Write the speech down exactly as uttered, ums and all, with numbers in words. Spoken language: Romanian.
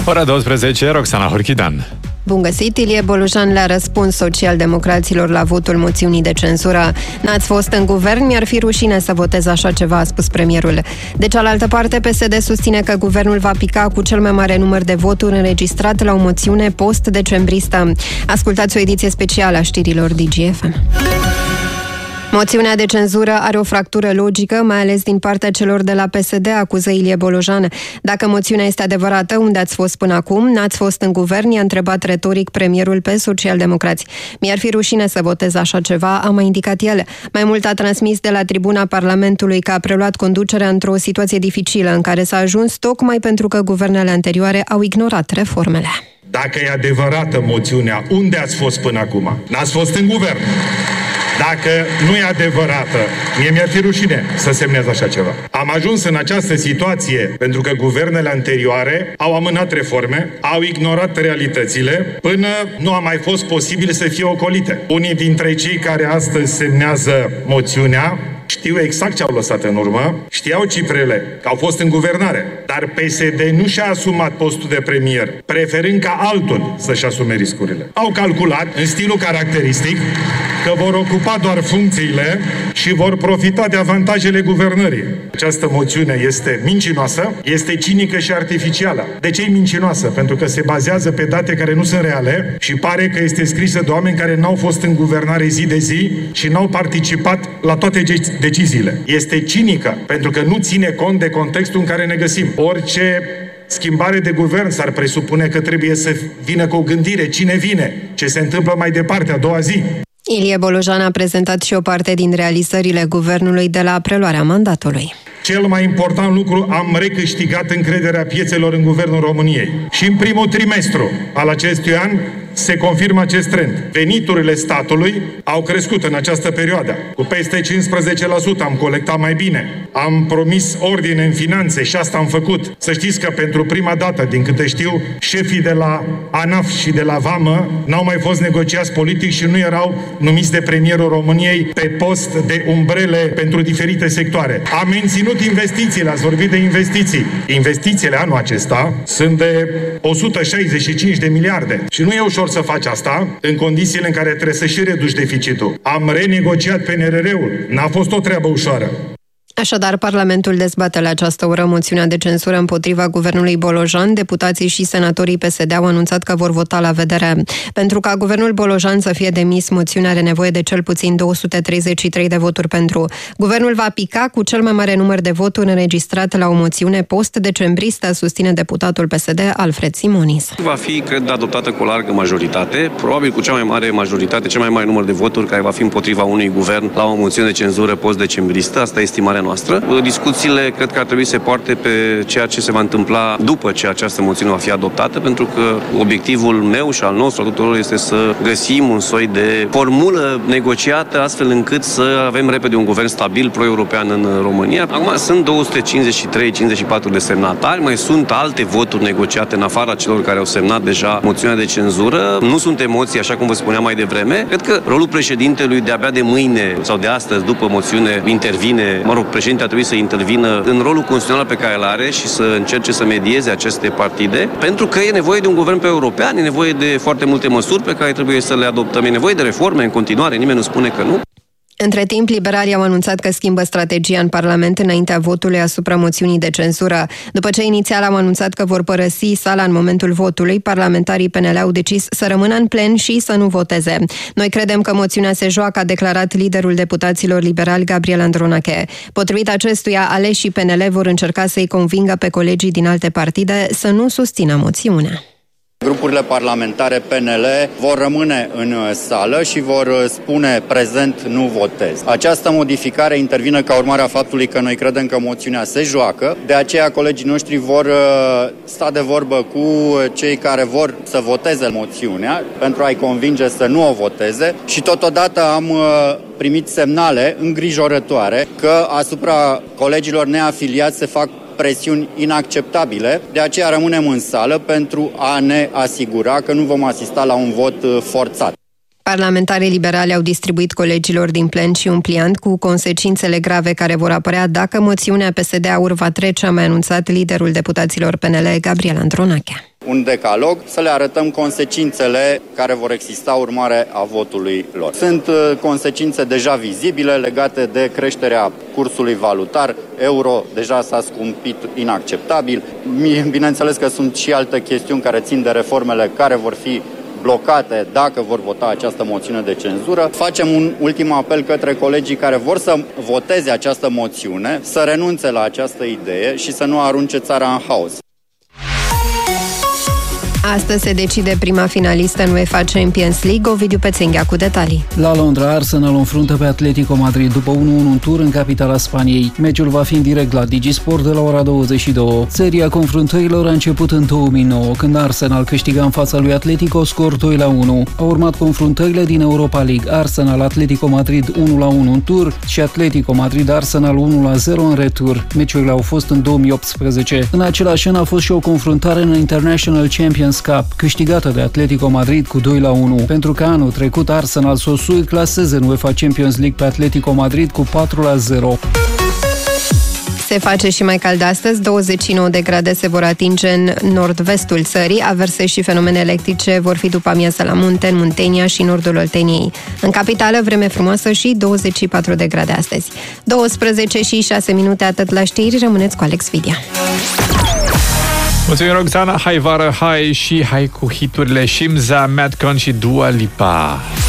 Ora douăsprezece, Roxana Horchidan. Bun găsit! Ilie Bolojan le-a răspuns socialdemocraților la votul moțiunii de cenzură. N-ați fost în guvern, mi-ar fi rușine să votez așa ceva, a spus premierul. De cealaltă parte, P S D susține că guvernul va pica cu cel mai mare număr de voturi înregistrat la o moțiune post-decembristă. Ascultați o ediție specială a știrilor D G F M. Moțiunea de cenzură are o fractură logică, mai ales din partea celor de la P S D, acuză Ilie Bolojan. Dacă moțiunea este adevărată, unde ați fost până acum? N-ați fost în guvern? I-a întrebat retoric premierul pe socialdemocrați. Mi-ar fi rușine să votez așa ceva, a mai indicat el. Mai mult a transmis de la tribuna Parlamentului că a preluat conducerea într-o situație dificilă în care s-a ajuns tocmai pentru că guvernele anterioare au ignorat reformele. Dacă e adevărată moțiunea, unde ați fost până acum? N-ați fost în guvern. Dacă nu e adevărată, mie mi-ar fi rușine să semnez așa ceva. Am ajuns în această situație pentru că guvernele anterioare au amânat reforme, au ignorat realitățile, până nu a mai fost posibil să fie ocolite. Unii dintre cei care astăzi semnează moțiunea știu exact ce au lăsat în urmă, știau cifrele, că au fost în guvernare, dar P S D nu și-a asumat postul de premier, preferând ca altul să-și asume riscurile. Au calculat, în stilul caracteristic, că vor ocupa doar funcțiile și vor profita de avantajele guvernării. Această moțiune este mincinoasă, este cinică și artificială. De ce e mincinoasă? Pentru că se bazează pe date care nu sunt reale și pare că este scrisă de oameni care n-au fost în guvernare zi de zi și n-au participat la toate deciziile. Este cinică pentru că nu ține cont de contextul în care ne găsim. Orice schimbare de guvern s-ar presupune că trebuie să vină cu o gândire. Cine vine? Ce se întâmplă mai departe, a doua zi? Ilie Bolojan a prezentat și o parte din realizările guvernului de la preluarea mandatului. Cel mai important lucru, am recâștigat încrederea piețelor în guvernul României. Și în primul trimestru al acestui an se confirmă acest trend. Veniturile statului au crescut în această perioadă. Cu peste cincisprezece la sută am colectat mai bine. Am promis ordine în finanțe și asta am făcut. Să știți că pentru prima dată, din câte știu, șefii de la ANAF și de la Vamă n-au mai fost negociați politic și nu erau numiți de premierul României pe post de umbrele pentru diferite sectoare. Am menținut investițiile, ați vorbit de investiții. Investițiile anul acesta sunt de o sută șaizeci și cinci de miliarde. Și nu e ușor să faci asta în condițiile în care trebuie să și reduci deficitul. Am renegociat P N R R-ul. N-a fost o treabă ușoară. Așadar, Parlamentul dezbate la această oră moțiunea de cenzură împotriva guvernului Bolojan. Deputații și senatorii P S D au anunțat că vor vota la vedere. Pentru ca guvernul Bolojan să fie demis, moțiunea are nevoie de cel puțin două sute treizeci și trei de voturi pentru. Guvernul va pica cu cel mai mare număr de voturi înregistrat la o moțiune post-decembristă, susține deputatul P S D Alfred Simonis. Va fi, cred, adoptată cu o largă majoritate, probabil cu cea mai mare majoritate, cel mai mare număr de voturi care va fi împotriva unui guvern la o moțiune de cenzură post-decembristă. Asta este estimarea noastră. Discuțiile cred că ar trebui să se poarte pe ceea ce se va întâmpla după ce această moțiune va fi adoptată, pentru că obiectivul meu și al nostru, al tuturor, este să găsim un soi de formulă negociată, astfel încât să avem repede un guvern stabil pro-european în România. Acum sunt două sute cincizeci și trei cincizeci și patru de semnatari, mai sunt alte voturi negociate în afara celor care au semnat deja moțiunea de cenzură. Nu sunt emoții, așa cum vă spuneam mai devreme. Cred că rolul președintelui de abia de mâine sau de astăzi, după moțiune, intervine, mă rog, președintele ar trebui să intervină în rolul constituțional pe care îl are și să încerce să medieze aceste partide, pentru că e nevoie de un guvern pe european, e nevoie de foarte multe măsuri pe care trebuie să le adoptăm, e nevoie de reforme în continuare, nimeni nu spune că nu. Între timp, liberalii au anunțat că schimbă strategia în Parlament înaintea votului asupra moțiunii de cenzură. După ce inițial au anunțat că vor părăsi sala în momentul votului, parlamentarii P N L au decis să rămână în plen și să nu voteze. Noi credem că moțiunea se joacă, a declarat liderul deputaților liberali Gabriel Andronache. Potrivit acestuia, aleșii P N L vor încerca să-i convingă pe colegii din alte partide să nu susțină moțiunea. Grupurile parlamentare P N L vor rămâne în sală și vor spune prezent nu votez. Această modificare intervine ca urmare a faptului că noi credem că moțiunea se joacă, de aceea colegii noștri vor sta de vorbă cu cei care vor să voteze moțiunea pentru a-i convinge să nu o voteze și totodată am primit semnale îngrijorătoare că asupra colegilor neafiliați se fac presiuni inacceptabile, de aceea rămânem în sală pentru a ne asigura că nu vom asista la un vot forțat. Parlamentarii liberali au distribuit colegilor din plen și un pliant cu consecințele grave care vor apărea dacă moțiunea P S D-Aur va trece, a mai anunțat liderul deputaților P N L, Gabriel Andronache. Un decalog, să le arătăm consecințele care vor exista urmare a votului lor. Sunt consecințe deja vizibile legate de creșterea cursului valutar, euro deja s-a scumpit inacceptabil. Bineînțeles că sunt și alte chestiuni care țin de reformele care vor fi blocate dacă vor vota această moțiune de cenzură. Facem un ultim apel către colegii care vor să voteze această moțiune, să renunțe la această idee și să nu arunce țara în haos. Astăzi se decide prima finalistă în UEFA Champions League. Ovidiu Pețenghea cu detalii. La Londra, Arsenal înfruntă pe Atletico Madrid după unu unu în tur în capitala Spaniei. Meciul va fi în direct la Digisport de la ora douăzeci și două. Seria confruntărilor a început în două mii nouă, când Arsenal câștiga în fața lui Atletico scor doi la unu. Au urmat confruntările din Europa League, Arsenal-Atletico Madrid unu la unu în tur și Atletico Madrid-Arsenal unu la zero în retur. Meciurile au fost în două mii optsprezece. În același an a fost și o confruntare în International Champions Cup, câștigată de Atletico Madrid cu doi la unu, pentru că anul trecut Arsenal s-o surclaseze în UEFA Champions League pe Atletico Madrid cu patru la zero. Se face și mai cald astăzi, douăzeci și nouă de grade se vor atinge în nord-vestul țării, averse și fenomene electrice vor fi după amiază la munte, în Muntenia și nordul Olteniei. În capitală, vreme frumoasă și douăzeci și patru de grade astăzi. douăsprezece și șase minute, atât la știri, rămâneți cu Alex Vidia. Mulțumim, Roxana, hai vară, hai și hai cu hiturile Shimza, Madcon și Dua Lipa.